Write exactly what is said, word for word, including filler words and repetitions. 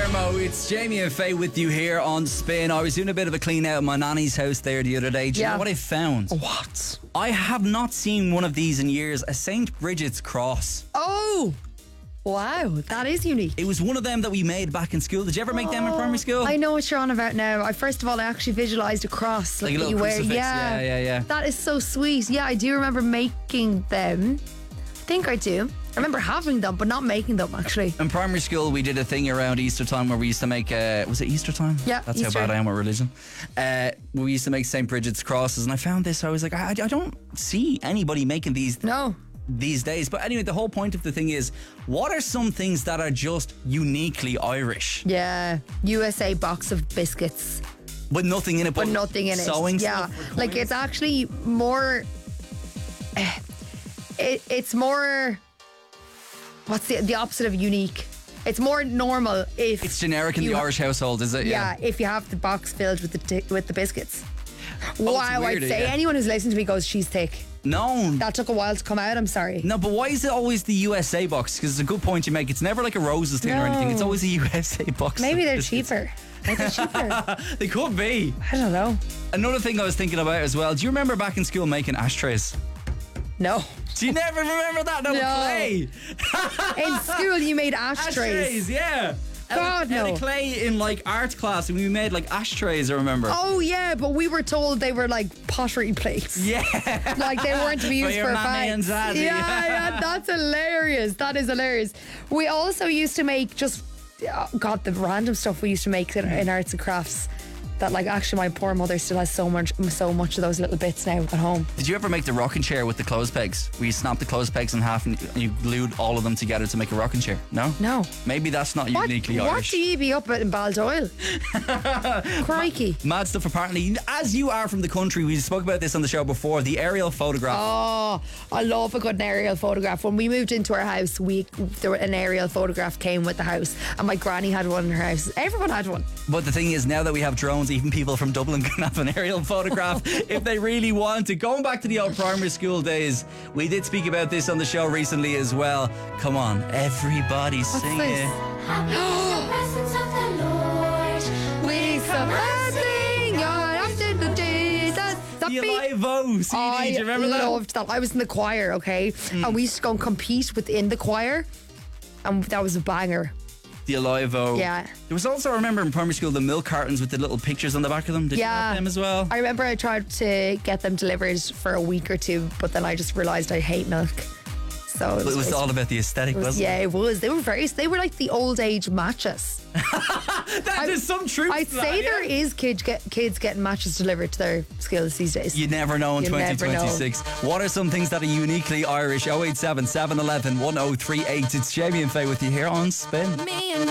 Dermo, it's Jamie and Faye with you here on Spin. I was doing a bit of a clean out of my nanny's house there the other day. Do you Yeah. know what I found? What? I have not seen one of these in years. A Saint Bridget's cross. Oh! Wow, that is unique. It was one of them that we made back in school. Did you ever make them in primary school? I know what you're on about now. I first of all, I actually visualised a cross Like a that little you wear. crucifix. Yeah. Yeah, yeah, yeah. That is so sweet. Yeah, I do remember making them. I think I do. I remember having them, but not making them actually. In primary school, we did a thing around Easter time where we used to make, uh, was it Easter time? Yeah, That's Easter. how bad I am with religion. Uh, we used to make Saint Bridget's crosses, and I found this. I was like, I, I don't see anybody making these No. these days. But anyway, the whole point of the thing is, what are some things that are just uniquely Irish? Yeah. U S A box of biscuits, But nothing in it, but, but nothing in it. sewing Yeah. stuff with Like coins. it's actually more. eh, It, it's more. What's the the opposite of unique? It's more normal if It's generic in you the ha- Irish household, is it? Yeah, if you have the box filled with the ti- with the biscuits. Oh, wow, weird, I'd say yeah. anyone who's listening to me goes, she's thick. No. That took a while to come out, I'm sorry. No, but why is it always the U S A box? Because it's a good point you make. It's never like a Rose's tin or anything. It's No. always a U S A box. Maybe they're It's- cheaper. Maybe they're cheaper. They could be. I don't know. Another thing I was thinking about as well. Do you remember back in school making ashtrays? No. Do you never remember that? No, No. clay. In school, you made ashtrays. Ashtrays, yeah. God, out of, no. out of clay in like art class, and we made like ashtrays. I remember. Oh, yeah, but we were told they were like pottery plates. Yeah. Like they weren't to be For used your for mammy and facts. zaddy. Yeah, yeah, that's hilarious. That is hilarious. We also used to make just, oh God, the random stuff we used to make in, in arts and crafts. That like actually my poor mother still has so much so much of those little bits now at home. Did you ever make the rocking chair with the clothes pegs? Where you snap the clothes pegs in half and you glued all of them together to make a rocking chair? No? No. Maybe that's not What, uniquely what Irish. do you be up at in Baldoyle? Crikey. Mad stuff apparently. As you are from the country, we spoke about this on the show before, the aerial photograph. Oh, I love a good aerial photograph. When we moved into our house, we there were, an aerial photograph came with the house, and my granny had one in her house. Everyone had one. But the thing is, now that we have drones, even people from Dublin can have an aerial photograph if they really want to. Going back to the old primary school days, we did speak about this on the show recently as well. Come on, everybody sing this? it. Presence of the Lord. We surrounding your after the Jesus. The Alive O C D, I do you remember that? loved that. I was in the choir, okay, and we used to go and compete within the choir, and that was a banger. The Alive O. Yeah. There was also, I remember in primary school, the milk cartons with the little pictures on the back of them. Did you Yeah, have them as well? I remember I tried to get them delivered for a week or two, but then I just realised I hate milk. So it It was, was all about the aesthetic, it was- wasn't yeah, it was. They were very. They were like the old age matches. it? That, there's some truth I'd to that, say yeah. there is kids get kids getting matches delivered to their schools these days. You never know in You twenty never know. twenty-six. What are some things that are uniquely Irish? oh eight seven, seven one one, one oh three eight. It's Jamie and Faye with you here on Spin. Me and